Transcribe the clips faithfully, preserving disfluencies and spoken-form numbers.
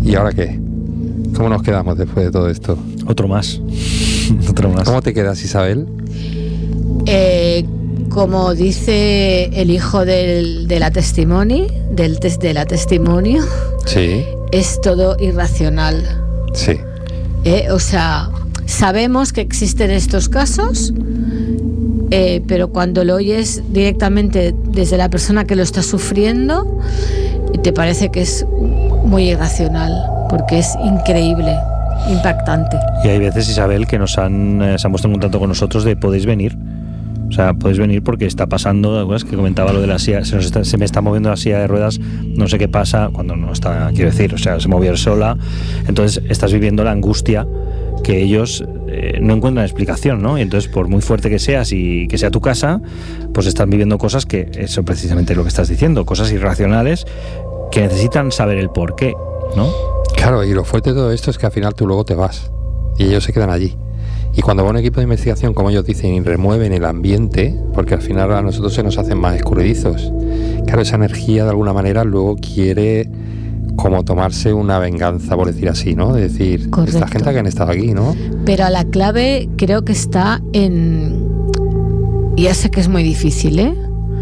¿Y ahora qué? ¿Cómo nos quedamos después de todo esto? Otro más. Otro más. ¿Cómo te quedas, Isabel? Eh, como dice el hijo del, de la testimoni, del tes, de la testimonio, sí, es todo irracional. Sí. Eh, o sea, sabemos que existen estos casos, eh, pero cuando lo oyes directamente desde la persona que lo está sufriendo, te parece que es muy irracional, porque es increíble, impactante. Y hay veces, Isabel, que nos han eh, se han puesto en contacto con nosotros de podéis venir. O sea, podéis venir porque está pasando, ¿te acuerdas que comentaba lo de la silla? Se, nos está, se me está moviendo la silla de ruedas, no sé qué pasa, cuando no está, quiero decir, o sea, se movió sola. Entonces estás viviendo la angustia que ellos eh, no encuentran explicación, ¿no? Y entonces, por muy fuerte que seas y que sea tu casa, pues están viviendo cosas que, eso precisamente es lo que estás diciendo, cosas irracionales que necesitan saber el por qué, ¿no? Claro, y lo fuerte de todo esto es que al final tú luego te vas y ellos se quedan allí. Y cuando va un equipo de investigación, como ellos dicen, y remueven el ambiente, porque al final a nosotros se nos hacen más escurridizos, claro, esa energía de alguna manera luego quiere como tomarse una venganza, por decir así, ¿no? De decir, correcto, esta gente que han estado aquí, ¿no? Pero la clave creo que está en, ya sé que es muy difícil, ¿eh?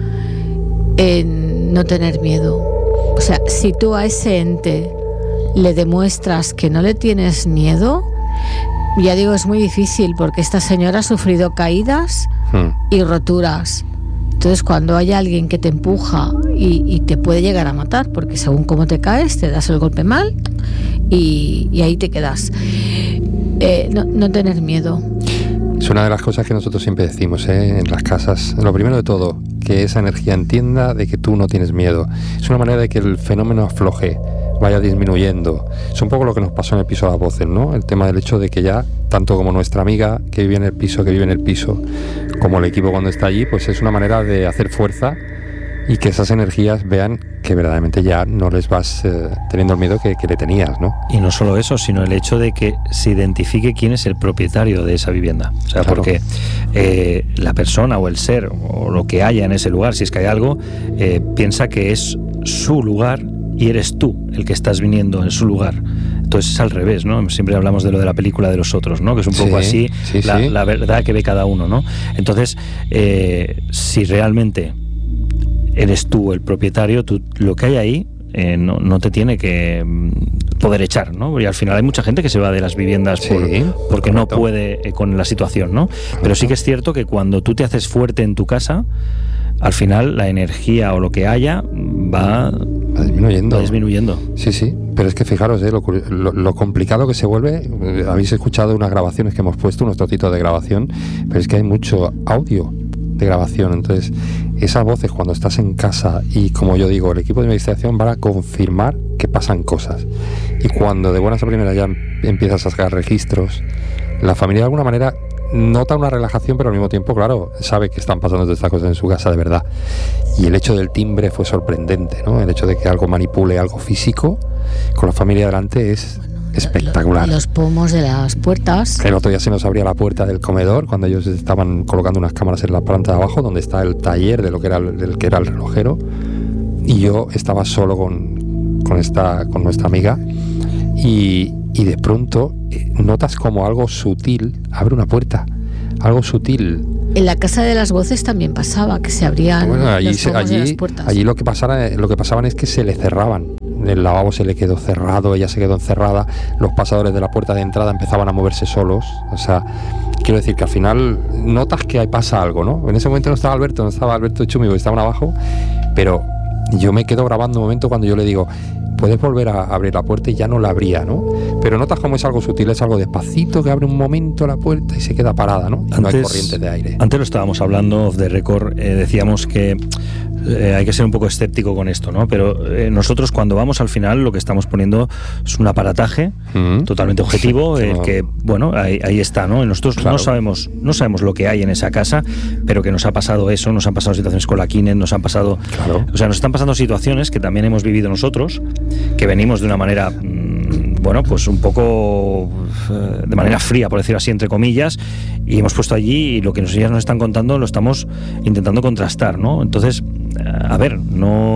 En no tener miedo. O sea, si tú a ese ente le demuestras que no le tienes miedo, ya digo, es muy difícil, porque esta señora ha sufrido caídas hmm. y roturas. Entonces, cuando hay alguien que te empuja y, y te puede llegar a matar, porque según cómo te caes, te das el golpe mal y, y ahí te quedas. Eh, no, no tener miedo. Es una de las cosas que nosotros siempre decimos, ¿eh? En las casas. Lo primero de todo, que esa energía entienda de que tú no tienes miedo. Es una manera de que el fenómeno afloje, vaya disminuyendo. Es un poco lo que nos pasó en el piso de las voces, ¿no? El tema del hecho de que ya, tanto como nuestra amiga que vive en el piso, que vive en el piso, como el equipo cuando está allí, pues es una manera de hacer fuerza y que esas energías vean que verdaderamente ya no les vas eh, teniendo el miedo que, que le tenías, ¿no? Y no solo eso, sino el hecho de que se identifique quién es el propietario de esa vivienda. O sea, claro, porque eh, la persona o el ser o lo que haya en ese lugar, si es que hay algo, eh, piensa que es su lugar y eres tú el que estás viniendo en su lugar. Entonces es al revés, ¿no? Siempre hablamos de lo de la película de los otros, ¿no? Que es un poco sí, así sí, la, sí. la verdad que ve cada uno, ¿no? Entonces, eh, si realmente eres tú el propietario, tú, lo que hay ahí eh, no, no te tiene que poder echar, ¿no? Y al final hay mucha gente que se va de las viviendas sí, por, porque correcto. No puede eh, con la situación, ¿no? Correcto. Pero sí que es cierto que cuando tú te haces fuerte en tu casa, al final la energía o lo que haya va, va disminuyendo. Va disminuyendo. Sí, sí. Pero es que fijaros, eh, lo, lo, lo complicado que se vuelve. Eh, habéis escuchado unas grabaciones que hemos puesto, unos trocitos de grabación, pero es que hay mucho audio de grabación. Entonces, esas voces cuando estás en casa y, como yo digo, el equipo de investigación van a confirmar que pasan cosas. Y cuando de buenas a primeras ya empiezas a sacar registros, la familia de alguna manera nota una relajación, pero al mismo tiempo, claro, sabe que están pasando todas estas cosas en su casa de verdad. Y el hecho del timbre fue sorprendente, ¿no? El hecho de que algo manipule algo físico con la familia delante es espectacular. Los pomos de las puertas. El otro día se nos abría la puerta del comedor cuando ellos estaban colocando unas cámaras en la planta de abajo, donde está el taller de lo que era el, del que era el relojero, y yo estaba solo con, con, esta, con nuestra amiga, y, y de pronto notas como algo sutil abre una puerta, algo sutil. En la casa de las voces también pasaba que se abrían bueno, allí, los pomos allí, de las puertas. Allí lo que pasara, lo que pasaban es que se le cerraban. El lavabo se le quedó cerrado, ella se quedó encerrada, los pasadores de la puerta de entrada empezaban a moverse solos. O sea, quiero decir que al final notas que ahí pasa algo, ¿no? En ese momento no estaba Alberto, no estaba Alberto y Chumi, porque estaban abajo, pero yo me quedo grabando un momento cuando yo le digo, puedes volver a abrir la puerta, y ya no la abría, ¿no? Pero notas como es algo sutil, es algo despacito que abre un momento la puerta y se queda parada, ¿no? Y antes, no hay corrientes de aire. Antes lo estábamos hablando off the record, eh, decíamos que eh, hay que ser un poco escéptico con esto, ¿no? Pero eh, nosotros cuando vamos al final lo que estamos poniendo es un aparataje mm-hmm. totalmente objetivo, el eh, que, bueno, ahí, ahí está, ¿no? Nosotros claro. no sabemos no sabemos lo que hay en esa casa, pero que nos ha pasado eso, nos han pasado situaciones con la Kinect, nos han pasado... Claro. O sea, nos están pasando situaciones que también hemos vivido nosotros, que venimos de una manera... Mmm, bueno, pues un poco eh, de manera fría, por decirlo así, entre comillas, y hemos puesto allí y lo que nos, ellas nos están contando lo estamos intentando contrastar, ¿no? Entonces, a ver, no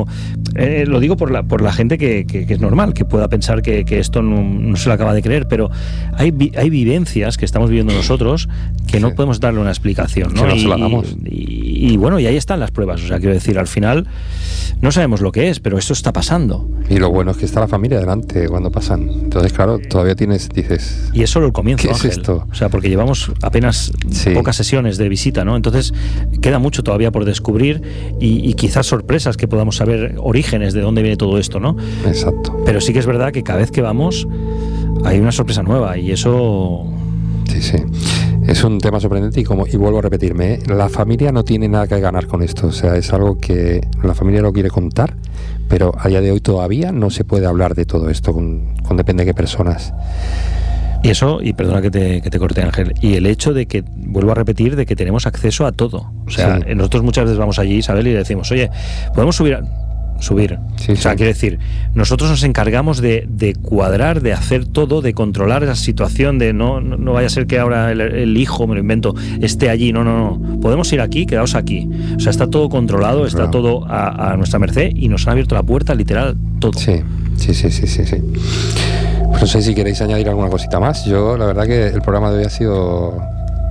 Eh, lo digo por la por la gente que, que, que es normal, que pueda pensar que, que esto no, no se lo acaba de creer, pero hay, vi, hay vivencias que estamos viviendo nosotros que no sí. podemos darle una explicación, ¿no? Que no y, se la damos. Y, y bueno, y ahí están las pruebas. O sea, quiero decir, al final no sabemos lo que es, pero esto está pasando. Y lo bueno es que está la familia delante cuando pasan. Entonces, claro, todavía tienes, dices... Y es solo el comienzo, ¿qué Ángel? es esto? O sea, porque llevamos apenas sí. pocas sesiones de visita, ¿no? Entonces, queda mucho todavía por descubrir y, y quizás sorpresas que podamos saber, orígenes de dónde viene todo esto, ¿no? Exacto. Pero sí que es verdad que cada vez que vamos hay una sorpresa nueva y eso... Sí, sí. Es un tema sorprendente y, como y vuelvo a repetirme, ¿eh? La familia no tiene nada que ganar con esto. O sea, es algo que la familia no quiere contar, pero a día de hoy todavía no se puede hablar de todo esto con, con depende de qué personas. Y eso, y perdona que te, que te corte, Ángel, y el hecho de que, vuelvo a repetir, de que tenemos acceso a todo. O sea, sí. nosotros muchas veces vamos allí, Isabel, y le decimos, oye, ¿podemos subir a...? subir, sí, o sea, sí. quiere decir, nosotros nos encargamos de, de cuadrar, de hacer todo, de controlar esa situación, de no, no, no vaya a ser que ahora el, el hijo, me lo invento, esté allí, no, no, no, podemos ir aquí, quedaos aquí, o sea, está todo controlado, está claro. todo a, a nuestra merced y nos han abierto la puerta, literal, todo. Sí, sí, sí, sí, sí, sí. Pues no sé si queréis añadir alguna cosita más. Yo, la verdad que el programa de hoy ha sido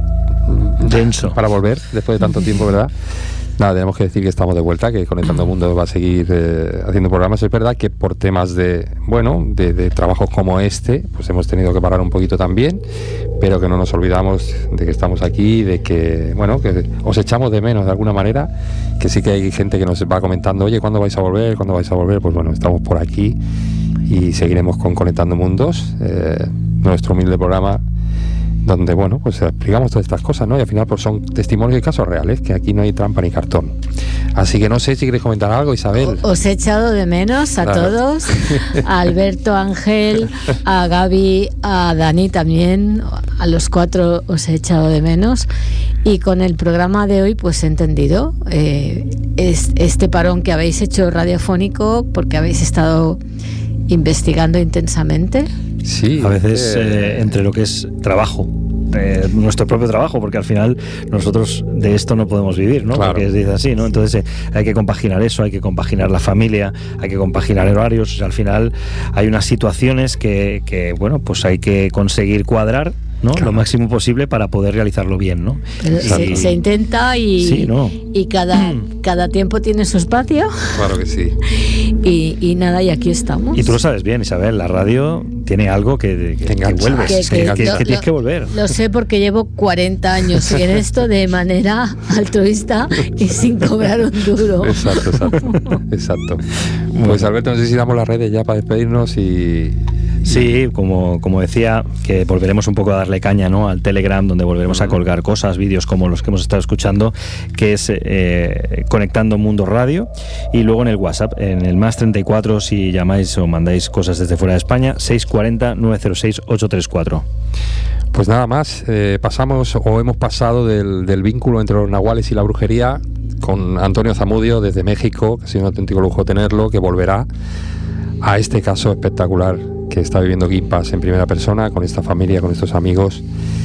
denso para volver, después de tanto tiempo, ¿verdad? Nada, tenemos que decir que estamos de vuelta, que Conectando Mundo va a seguir eh, haciendo programas. Es verdad que por temas de, bueno, de, de trabajos como este, pues hemos tenido que parar un poquito también, pero que no nos olvidamos de que estamos aquí, de que, bueno, que os echamos de menos de alguna manera, que sí que hay gente que nos va comentando, oye, ¿cuándo vais a volver? ¿Cuándo vais a volver? Pues bueno, estamos por aquí y seguiremos con Conectando Mundos, eh, nuestro humilde programa, donde, bueno, pues explicamos todas estas cosas, ¿no? Y al final pues son testimonios y casos reales, que aquí no hay trampa ni cartón. Así que no sé si queréis comentar algo, Isabel. Os he echado de menos a claro. todos, a Alberto, Ángel, a Gaby, a Dani también, a los cuatro os he echado de menos. Y con el programa de hoy pues he entendido eh, es, este parón que habéis hecho radiofónico, porque habéis estado investigando intensamente. Sí, a veces eh, entre lo que es trabajo, eh, nuestro propio trabajo, porque al final nosotros de esto no podemos vivir, ¿no? Claro. Porque es dice así, ¿no? Entonces eh, hay que compaginar eso, hay que compaginar la familia, hay que compaginar horarios. O sea, al final hay unas situaciones que, que bueno, pues hay que conseguir cuadrar, ¿no? Claro. Lo máximo posible para poder realizarlo bien, ¿no? Pero se, se intenta y, sí, ¿no? y cada, cada tiempo tiene su espacio. Claro que sí. Y, y nada, y aquí estamos. Y tú lo sabes bien, Isabel, la radio tiene algo que, que, que vuelves, que, que, que, que, lo, que tienes que volver. Lo sé porque llevo cuarenta años en esto de manera altruista y sin cobrar un duro. Exacto, exacto. exacto. Pues Alberto, no sé si damos las redes ya para despedirnos y... Sí, como, como decía, que volveremos un poco a darle caña, ¿no?, al Telegram, donde volveremos a colgar cosas, vídeos como los que hemos estado escuchando, que es eh, Conectando Mundo Radio, y luego en el WhatsApp, en el más treinta y cuatro, si llamáis o mandáis cosas desde fuera de España, seis cuatro cero, nueve cero seis, ocho tres cuatro. Pues nada más, eh, pasamos o hemos pasado del, del vínculo entre los nahuales y la brujería con Antonio Zamudio desde México, que ha sido un auténtico lujo tenerlo, que volverá a este caso espectacular que está viviendo Guimpas en primera persona, con esta familia, con estos amigos,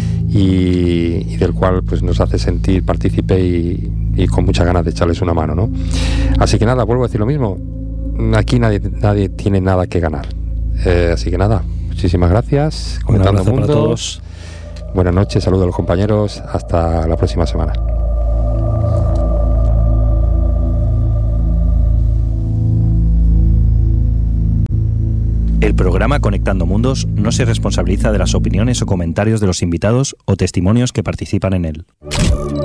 y, y del cual pues nos hace sentir partícipe y, y con muchas ganas de echarles una mano, ¿no? Así que nada, vuelvo a decir lo mismo, aquí nadie, nadie tiene nada que ganar, eh, así que nada, muchísimas gracias. Conectando Mundos, buenas noches, saludos a los compañeros, hasta la próxima semana. El programa Conectando Mundos no se responsabiliza de las opiniones o comentarios de los invitados o testimonios que participan en él.